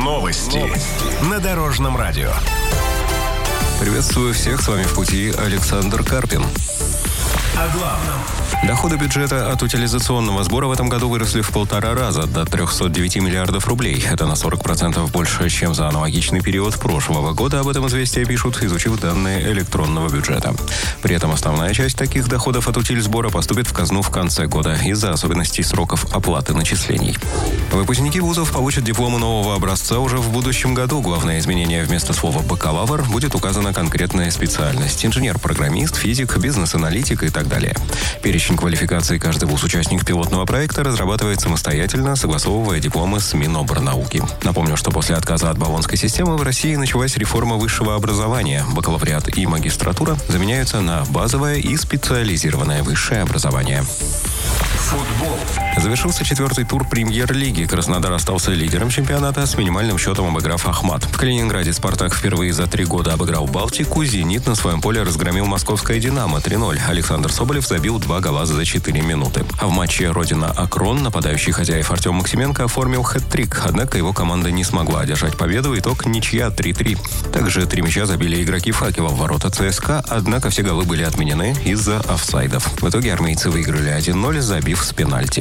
Новости на Дорожном радио. Приветствую всех, с вами в пути Александр Карпин. О главном. Доходы бюджета от утилизационного сбора в этом году выросли в 1,5 раза, до 309 миллиардов рублей. Это на 40% больше, чем за аналогичный период прошлого года. Об этом «Известия» пишут, изучив данные электронного бюджета. При этом основная часть таких доходов от утильсбора поступит в казну в конце года из-за особенностей сроков оплаты начислений. Выпускники вузов получат дипломы нового образца уже в будущем году. Главное изменение: вместо слова «бакалавр» будет указана конкретная специальность: инженер-программист, физик, бизнес-аналитик и так далее. Перечень квалификаций каждый вуз-участник пилотного проекта разрабатывает самостоятельно, согласовывая дипломы с Минобрнауки. Напомню, что после отказа от Болонской системы в России началась реформа высшего образования. Бакалавриат и магистратура заменяются на базовое и специализированное высшее образование. Футбол. Завершился 4-й тур Премьер-лиги. Краснодар остался лидером чемпионата с минимальным счетом, обыграв Ахмат. В Калининграде «Спартак» впервые за 3 года обыграл «Балтику». «Зенит» на своем поле разгромил московское «Динамо» 3-0. Александр Соболев забил 2 гола за 4 минуты. А в матче «Родина-Акрон» нападающий хозяев Артем Максименко оформил хэт-трик. Однако его команда не смогла одержать победу. Итог — ничья 3-3. Также 3 мяча забили игроки «Факела» в ворота ЦСКА. Однако все голы были отменены из-за офсайдов. В итоге армейцы выиграли 1-0, забив с пенальти.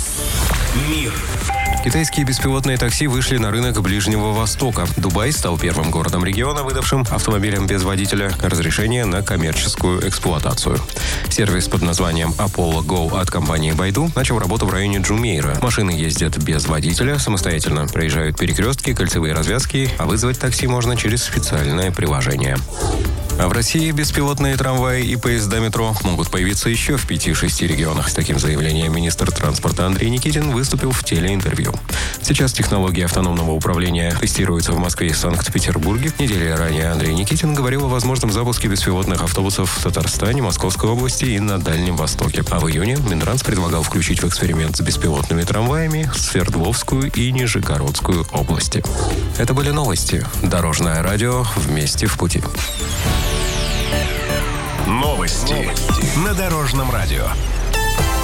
Мир. Китайские беспилотные такси вышли на рынок Ближнего Востока. Дубай стал первым городом региона, выдавшим автомобилям без водителя разрешение на коммерческую эксплуатацию. Сервис под названием Apollo Go от компании Baidu начал работу в районе Джумейра. Машины ездят без водителя, самостоятельно проезжают перекрестки, кольцевые развязки, а вызвать такси можно через специальное приложение. А в России беспилотные трамваи и поезда метро могут появиться еще в 5-6 регионах. С таким заявлением министр транспорта Андрей Никитин выступил в телеинтервью. Сейчас технологии автономного управления тестируются в Москве и Санкт-Петербурге. Недели ранее Андрей Никитин говорил о возможном запуске беспилотных автобусов в Татарстане, Московской области и на Дальнем Востоке. А в июне Минтранс предлагал включить в эксперимент с беспилотными трамваями Свердловскую и Нижегородскую области. Это были новости. Дорожное радио. Вместе в пути. Новости на Дорожном радио.